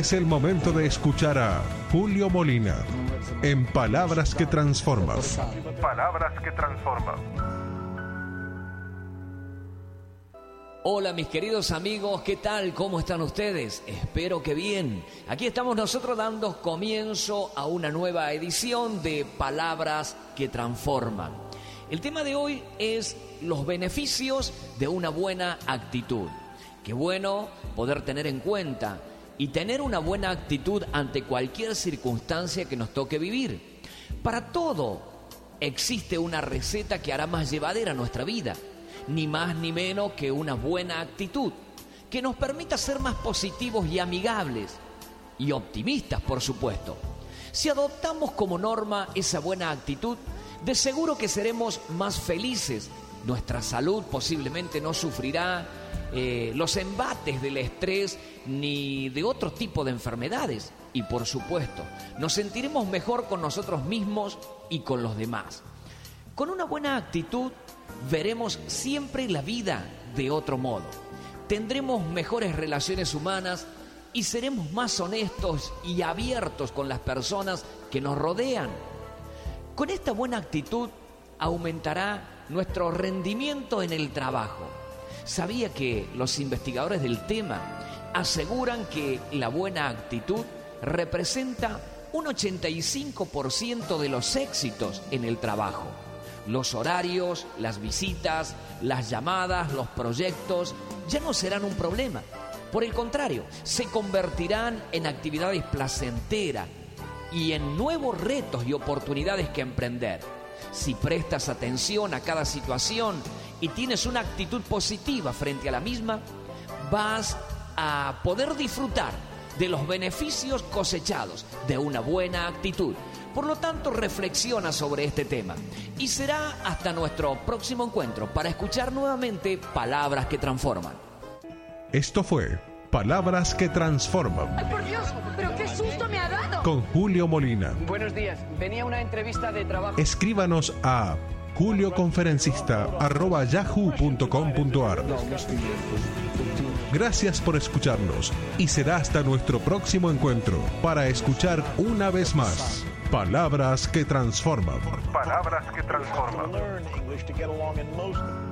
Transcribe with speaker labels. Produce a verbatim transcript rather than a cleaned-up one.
Speaker 1: Es el momento de escuchar a Julio Molina en Palabras que Transforman. Palabras que Transforman.
Speaker 2: Hola mis queridos amigos, ¿qué tal? ¿Cómo están ustedes? Espero que bien. Aquí estamos nosotros dando comienzo a una nueva edición de Palabras que Transforman. El tema de hoy es los beneficios de una buena actitud. Qué bueno poder tener en cuenta y tener una buena actitud ante cualquier circunstancia que nos toque vivir. Para todo existe una receta que hará más llevadera nuestra vida. Ni más ni menos que una buena actitud, que nos permita ser más positivos y amigables, y optimistas, por supuesto. Si adoptamos como norma esa buena actitud, de seguro que seremos más felices. Nuestra salud posiblemente no sufrirá eh, los embates del estrés ni de otro tipo de enfermedades. Y por supuesto, nos sentiremos mejor con nosotros mismos y con los demás. Con una buena actitud, veremos siempre la vida de otro modo. Tendremos mejores relaciones humanas y seremos más honestos y abiertos con las personas que nos rodean. Con esta buena actitud aumentará nuestro rendimiento en el trabajo. ¿Sabía que los investigadores del tema aseguran que la buena actitud representa un ochenta y cinco por ciento de los éxitos en el trabajo? Los horarios, las visitas, las llamadas, los proyectos ya no serán un problema. Por el contrario, se convertirán en actividades placenteras y en nuevos retos y oportunidades que emprender. Si prestas atención a cada situación y tienes una actitud positiva frente a la misma, vas a poder disfrutar de los beneficios cosechados de una buena actitud. Por lo tanto, reflexiona sobre este tema. Y será hasta nuestro próximo encuentro para escuchar nuevamente Palabras que Transforman.
Speaker 1: Esto fue Palabras que Transforman.
Speaker 3: ¡Ay, por Dios! ¡Pero qué susto me ha dado!
Speaker 1: Con Julio Molina.
Speaker 4: Buenos días. Venía una entrevista de trabajo.
Speaker 1: Escríbanos a julioconferencista arroba yahoo punto com punto ar. Gracias por escucharnos y será hasta nuestro próximo encuentro para escuchar una vez más Palabras que Transforman. Palabras que Transforman.